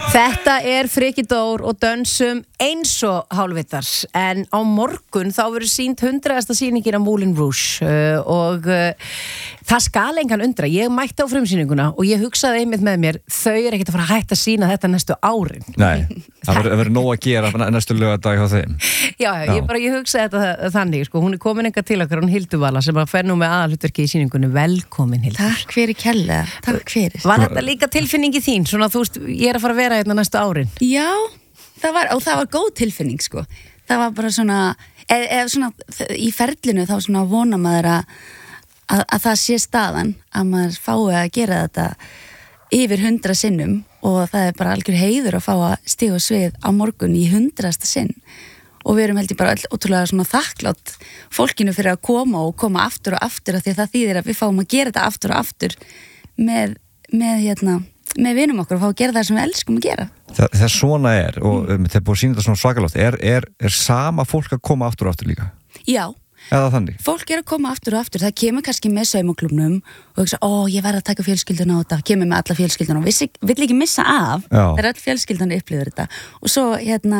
Þetta Frikki Dór og dönsum eins og hálfvitar en á morgun þá verður sýnt 100. sýningin á Moulin Rouge og það skal engan undra. Ég mætti á frumsýninguna og ég hugsaði einmitt með mér, þau ekkert að fara að hætta að sýna þetta næstu árin. Nei, það verður nóg að gera næstu laugardag hjá þeim. Já, ég hugsaði þetta þannig, sko. Hún komin enga til okkar, hún Hildur Vala sem að fer nú með aðalhlutverki í sýningunni. Velkomin, Hildur. Takk fyrir kærlega, takk fyrir. Var þetta líka tilfinningi þín? Svona, þú veist, ég að fara að vera hérna næstu árin. Já, það var góð tilfinning, sko. Það var bara svona, eða svona, í ferlinu þá svona vona maður að það sé staðan, að maður fái að gera þetta yfir 100 sinnum og það bara algjör heiður að fá að stíga á svið á morgun í 100. sinn. Og við erum held ég bara ótrúlega svona þakklátt fólkinu fyrir að koma aftur og aftur af því að það þýðir að við fáum að gera þetta aftur og aftur með vinum okkur og fá að gera það sem við elskum að gera. Það svona og þeir búið að sýna þetta svona svakalátt. Er sama fólk að koma aftur og aftur líka? Já. Eða þannig? Fólk að koma aftur og aftur. Það kemur kannski með saumaklúbnum og hugsa, ég verð að taka fjölskylduna á þetta. Kemur með alla fjölskylduna og vill ekki missa af. Það öll fjölskyldan upplifir þetta. Og svo,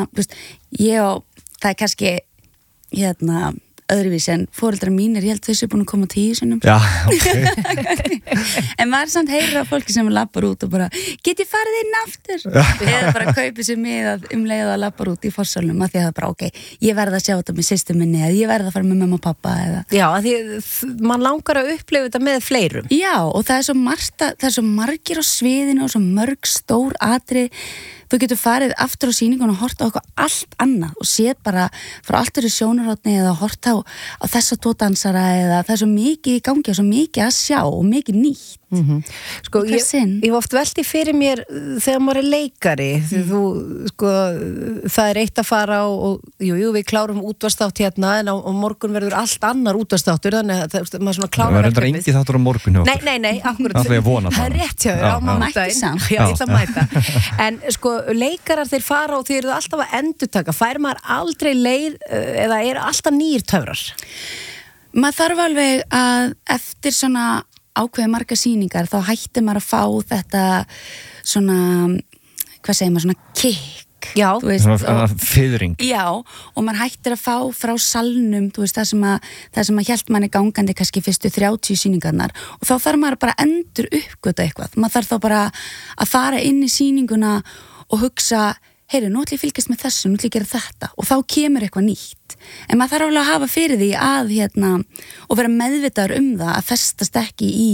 það kannski, öðruvísi en foreldrar mínir, ég held þau séu búin að koma 10 sinnum. Já, ok. En maður samt heyrir af fólki sem lappar út og bara, get ég farið inn aftur? Eða bara kaupi sér miðað leið að lappar út í forsálnum að því að það bara, ég verð að sjá þetta með systur minni eða ég verð að fara með mamma og pappa eða. Já, að því mann langar að upplifa þetta með fleirum. Já, og það er svo margir á sviðinu og svo mörg stór atrið. Þú getur farið aftur á sýningun og hort á eitthvað allt annað og séð bara frá allt eru sjónarhorni eða hort á þessa dansara eða það er svo mikið í gangi og svo mikið að sjá og mikið nýtt. Sko, ég oft velti fyrir mér þegar maður leikari því þú, sko, það eitt að fara og við klárum útvarpsþátt hérna en á morgun verður allt annar útvarpsþáttur þannig að maður svona klárar það verður engi þáttur á morgun hjá okkur. Nei, akkurat. Það er rétt hjá þér á mánudaginn. Já, ég ætla að mæta. En sko, leikarar þeir fara og þeir eru alltaf að endurtaka. Fær maður aldrei leið eða er alltaf nýr töfrar? Maður þarf alveg að eftir svona ákveði marga sýningar þá hættir maður að fá þetta svona, hvað segir maður, svona kick. Já, svona fiðring. Já, og maður hættir að fá frá salnum, þú veist, það sem að hélt manni gangandi kannski fyrstu 30 sýningarnar og þá þarf maður bara endur uppgöta eitthvað. Maður þarf þá bara að fara inn í sýninguna og hugsa, nú ætlum ég fylgjast með þessu, nú ætlum ég gera þetta og þá kemur eitthvað nýtt. En maður þarf alveg að hafa fyrir því að og vera meðvitaður það að festast ekki í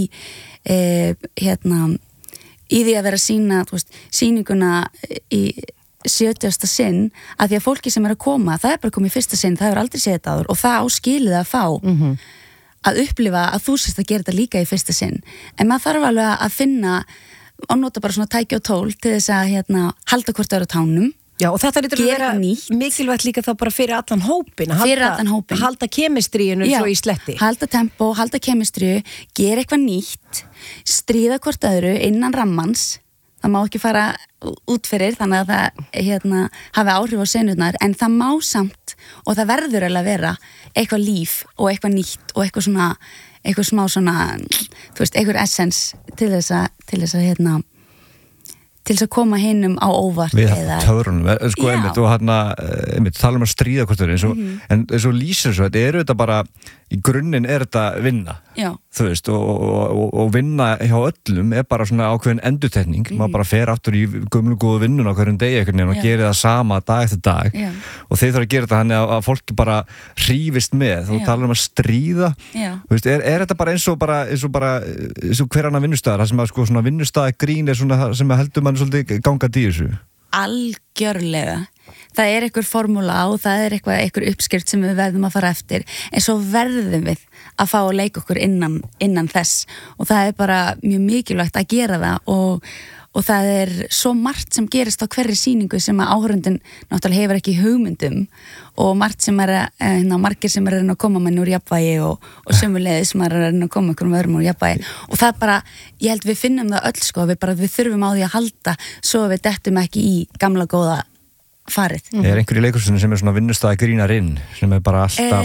því að vera að sýna, þú veist, sýninguna í 70. sinn að því að fólki sem að koma, það bara komið í fyrsta sinn, það hefur aldrei séð þetta áður og það áskilið að fá að upplifa að þú sést að gera þetta líka í fyrsta sinn. En maður þarf alveg að finna og nota bara svona tæki og tól til þess að halda hvort öðru á tánum. Já, og þetta lítur að vera mikilvægt líka þá bara fyrir allan hópin. Halda kemistríinu svo í sletti. Halda tempo, halda kemistríu, gera eitthvað nýtt, stríða hvort öðru innan rammans. Það má ekki fara út fyrir þannig að það hafi áhrif á senurnar, en það má samt og það verður að vera eitthvað líf og eitthvað nýtt og eitthvað smá svona, þú veist, eitthvað essens til þess að koma hinnum á óvart. Við töfrunum, sko, einmitt, og einmitt, tala að stríða hvort þau, en eins og lýsir svo, þetta þetta bara, í grunninn þetta vinna, þú veist, og vinna hjá öllum bara svona ákveðin endurtekning, maður bara fer aftur í gömlu góðu vinnuna á hverjum degi einhvern veginn og gerir það sama dag eftir dag, og þeir þarf að gera þetta þannig að fólki bara hrífist með, þú talar að stríða, þú veist, þetta bara eins og hver annar vinnustaðar, það sem að sko svona vinnustaði grín svona það sem heldur mann svolítið gangandi í þessu? Algjörlega. Það einhver formúla og það einhver uppskrift sem við verðum að fara eftir, en svo verðum við að fá að leika okkur innan þess og það bara mjög mikilvægt að gera það og það svo margt sem gerist á hverri sýningu sem að áhorfandinn náttúrulega hefur ekki hugmyndum og margt sem margir sem að reyna að koma með úr jafnvægi og sömuleiðis sem að reyna að koma einhverjum öðrum úr jafnvægi og það bara, ég held við finnum það öll sko, við þurfum á því að halda svo við dettum ekki í gamla góða farið. Einhver í leikhúsinu sem svona vinnustæði grínarinn sem bara alltaf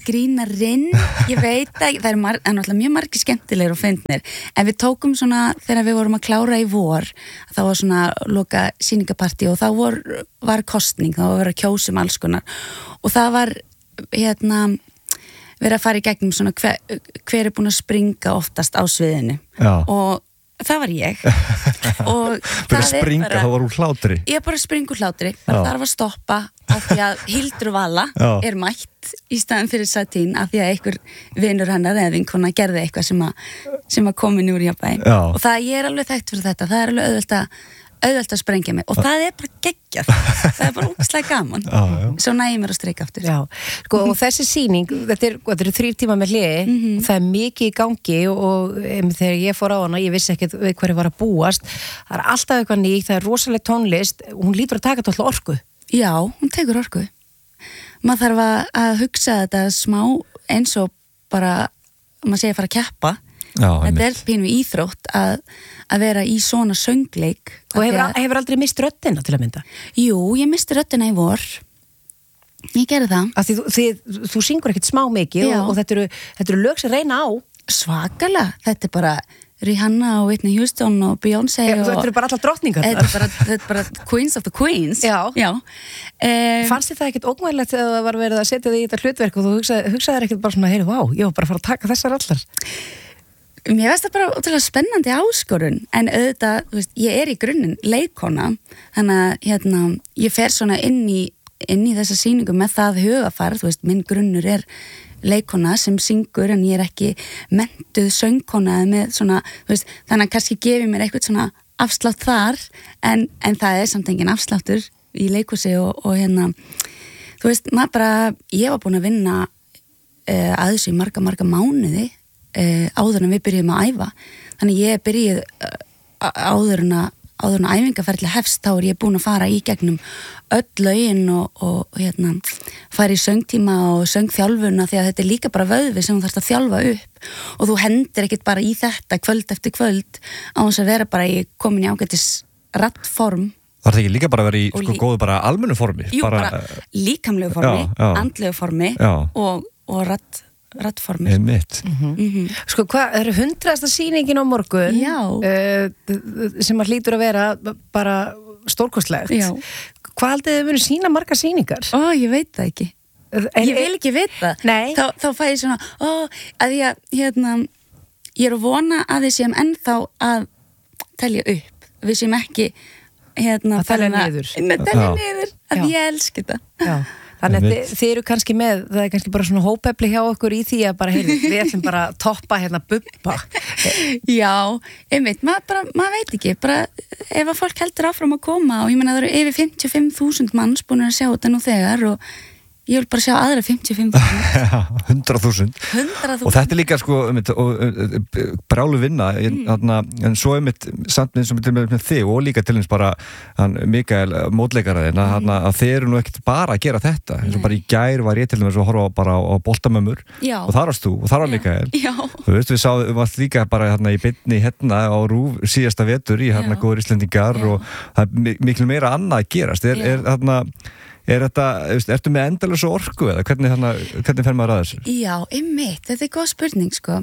skrínarinn, ég veit ekki, það er náttúrulega mjög margir skemmtilegir og fyndnir, en við tókum svona, þegar við vorum að klára í vor, þá var svona loka sýningapartí og þá var kosning, þá var verið að kjósa alls konar og það var, verið að fara í gegnum svona hver er búin að springa oftast á sviðinu og það var ég og það springa, þá var hún hlátri ég bara springa úr hlátri, bara þarf að stoppa af því að Hildur Vala er mætt í staðin fyrir Satín af því að einhver vinur hennar eða vinkona gerði eitthvað sem að komin úr jafnvægi og það ég er alveg þekkt fyrir þetta, það er alveg auðvelt að sprengja mig og það er bara geggjað það er bara úkslega gaman svo nægir mér að streika aftur sko, og þessi sýning, þetta eru 3 tíma með hliði það er mikið í gangi og þegar ég fór á hana ég vissi ekkert við hverju var að búast það er alltaf eitthvað nýtt, það er rosaleg tónlist hún lítur að taka þetta alltaf orku já, hún tekur orku maður þarf að hugsa þetta smá eins og bara maður segir að fara að keppa þetta er pínu íþrótt að vera í svona söngleik og hefur aldrei mist röddina til að mynda? Jú, ég misti röddina í vor ég gerði það þú syngur ekkert smá mikið og þetta eru lög sem reyna á svakalega, þetta er bara Rihanna og Whitney Houston og Beyoncé þetta eru bara allar drottningar þetta er bara Queens of the Queens já. Fannst þið það ekkert ógnvælegt þegar það var verið að setja þig í þetta hlutverk og þú hugsaðir ekkert bara svona heyri, vá, ég var bara að fara að taka þessar allar Mér veist það bara ótrúlega spennandi áskorun en auðvitað, þú veist, ég er í grunninn leikkona, þannig að ég fer svona inn í þessa sýningu með það hugafar, þú veist, minn grunnur er leikkona sem syngur en ég er ekki menntuð söngkona með svona, þú veist, þannig að kannski gefi mér eitthvað svona afslátt þar en það er samt engin afsláttur í leikhúsi og þú veist, maður bara, ég var búin að vinna að þessu í marga mánuði áður en við byrjum að æfa þannig ég byrjuð áður en æfingaferðli hefst þá er ég búin að fara í gegnum öll lögin og fara í söngtíma og söngþjálfuna því að þetta er líka bara vöðvi sem þú þarfst að þjálfa upp og þú hendir ekkert bara í þetta kvöld eftir kvöld á þess að vera bara komin í ágætis rattform Var það ekki líka bara að vera í sko góðu bara almennu formi? Jú, bara líkamlegu formi, andlegu formi og rattformi Sko, hvað eru 100. sýningin á morgun sem að hlýtur að vera bara stórkostlegt hvað haldið þið verið sína margar sýningar? Ég veit það ekki ég vil ekki vita þá fæ ég svona að ég er að vona að við séum ennþá að telja upp við séum ekki að telja niður að ég elski þetta Þannig að þið eru kannski með, það er kannski bara svona hópefli hjá okkur í því að bara, við ætlum bara að toppa Bubba. Já, einmitt, maður veit ekki, bara ef að fólk heldur áfram að koma og ég meina það eru yfir 55.000 manns búin að sjá þetta nú þegar og ég vil bara sjá aðra 55.000 100.000 og þetta er líka sko brálu vinna en svo samt eins og með þig og líka til eins bara Mikael mótleikaraðinn að þeir eru nú ekkert bara að gera þetta eins og bara í gær var ég til dæmis að horfa bara á boltamömmur og þar varst þú og þar var Mikael þú veist við varst líka bara í beinni á RÚV síðasta vetur í góður Íslendingar og það er miklu meira annað að gerast ertu með endalaus orku eða hvernig fer maður að þessu? Já, einmitt, þetta er góð spurning sko.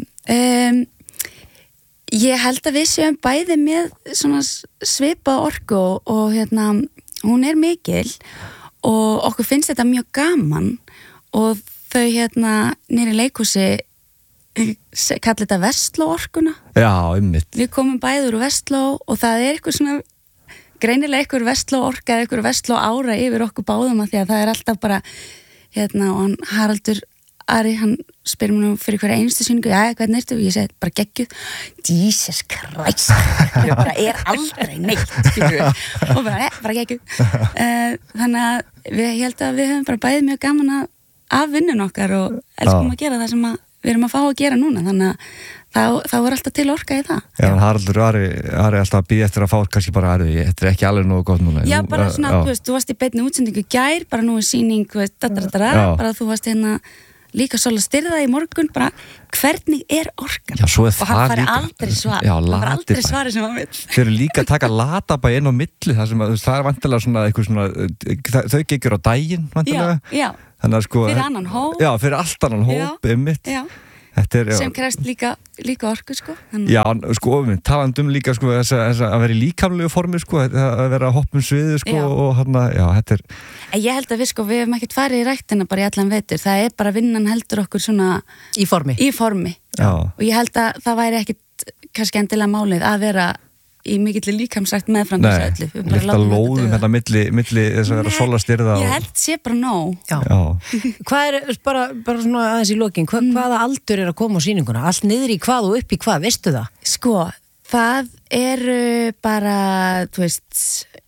Ég held að við séum bæði með svona svipa orku og hún er mikil og okkur finnst þetta mjög gaman og þau nýri leikhúsi kallar þetta Vestló orkuna. Já, einmitt. Við komum bæði úr Vestló og það er eitthvað svona greinilega einhver Vestló orka eða einhver Vestló ára yfir okkur báðum að því að það er alltaf bara og hann Haraldur Ari, hann spyr mér nú fyrir hverja einustu sýningu hvernig ertu? Og ég segi bara geggjuð Jesus Christ það bara er aldrei neitt og bara geggjuð þannig að ég held að við höfum bara bæðið mjög gaman af vinnun okkar og elskum að gera það sem við erum að fá að gera núna þannig að þá er alltaf til orka í það. Já, Haraldur Ari alltaf að býða eftir að fá kannski bara þetta er ekki alveg nógu gott núna. Já, bara svona, þú veist, þú varst í beinni útsendingu gær, bara nú er sýning, bara þú varst líka Sola styrða í morgun bara, hvernig orkan? Já, svo og hann fari líka. aldrei svar Já, hann fari aldrei Latabæ. svari sem hann vill Þau eru líka að taka Latabæ inn á milli það sem að það vantilega svona eitthvað svona þau gengur á daginn vantilega já, þannig að sko fyrir annan hóp Já, fyrir allt annan hóp einmitt já. Sem krefst líka orku sko Já, sko, talandi líka sko þess að vera í líkamlegu formi sko að vera að hoppa sviði sko og hann já, þetta En ég held að við hefum ekkert farið í ræktina bara í allan vetur, það bara vinnan heldur okkur svona í formi og ég held að það væri ekkert kannski endilega málið að vera í mikill líkamsrækt meðfram þessu öllu Lifta lóðum hérna milli þess að vera Sola styrða Ég held sé bara nóg Hvað bara svona aðeins í lokin hvaða aldur að koma á sýninguna? Allt niður í hvað og upp í hvað, veistu það? Sko, það eru bara, þú veist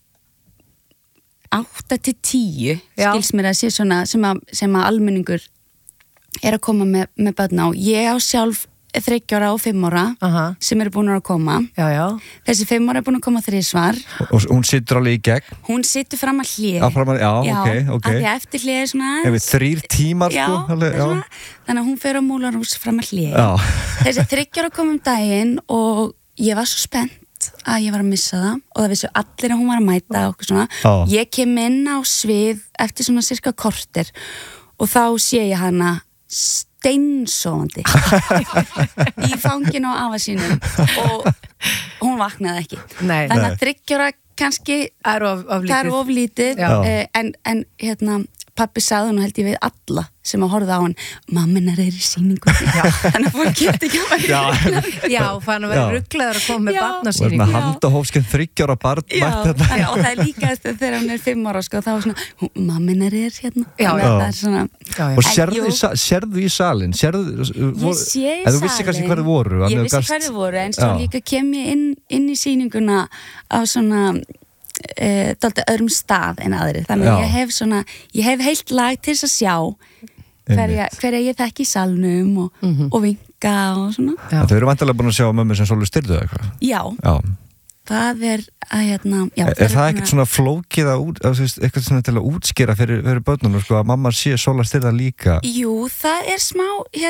8-10 skils mér að sé svona sem að almenningur að koma með börn á Ég á sjálf 3 ára og 5 ára sem eru búin að koma Þessi 5 ára búin að koma 3 svar Og hún situr alveg í gegn Hún situr fram að hlið Já, ok Af því að eftir hlið er svona Ef 3 tímar sko Þannig að hún fer á Múlarhús fram að hlið Þessi 3 ára kom daginn og ég var svo spennt að ég var að missa það og það vissu allir að hún var að mæta og svona Ég kem inn á svið eftir svona cirka korter og þá sé ég hana steinsofandi í fanginu á afa sínum og hún vaknaði ekki þannig að 3 ára kannski það er of lítið en hérna pabbi sagði hún held ég við alla sem að horfa á hann mamminar í sýningu þannig að fólk geti ekki að vera fann að vera rugglaður að koma með barnasýningu handahófskinn 3 ára barn og það er líka þegar hún er 5 ára sko, þá er svona mamminar hérna svona, og sérðu í salin ég sé í salin þú vissi kannski hvað þið voru ég vissi hvað þið voru en svo líka kem ég inn í sýninguna á svona dálítið öðrum stað en aðri þannig að ég hef heilt lag til þess að sjá hverja ég þekki í salnum og vinka og svona Þau eru vantilega búin að sjá mömmu sem Sola styrðu eitthvað Já, það er að Er það ekkert svona flókið eitthvað svona til að útskýra fyrir börnunum sko að mamma sé Sola styrða líka Jú, það er smá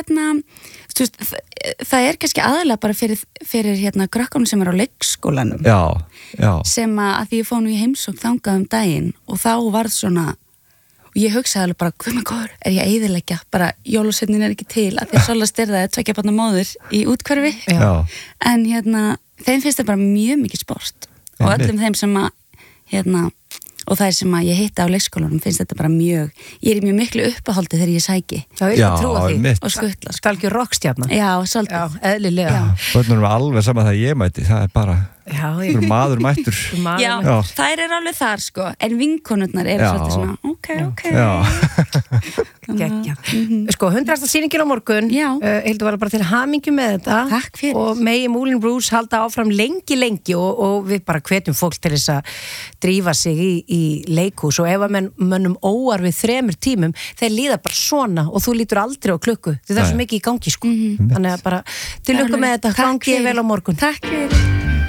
það er kannski aðalega bara fyrir krökkunum sem er á leikskólanum sem að því ég fóð nú í heimsókn þangað daginn og þá varð svona og ég hugsaði alveg bara, hvað með góður er ég að eyðileggja, bara jólasveinninn er ekki til að því að Sola styrða 2 barna móðir í úthverfi en þeim finnst það bara mjög mikið sport og öllum þeim sem að og það sem að ég hitta á leikskólanum finnst þetta bara mjög, ég er í mjög miklu uppáhaldi þegar ég sæki og skuttla Það er ekki rockstjarna Já, svolítið eðlilega Börnunum er alveg sama það ég mæti, það er bara maður mættur þær eru alveg þar sko en vinkonurnar eru svolítið svona ok Sko, 100. sýningin á morgun Hildur var bara til hamingju með þetta Takk fyrir og megi Moulin Rouge halda áfram lengi og við bara hvetjum fólk til þess að drífa sig í leikhús og ef að mönnum óar við 3 tímum þeir líða bara svona og þú lítur aldrei á klukku það er svo mikið í gangi sko þannig að bara til lukku með þetta, gangi vel á morgun Takk fyrir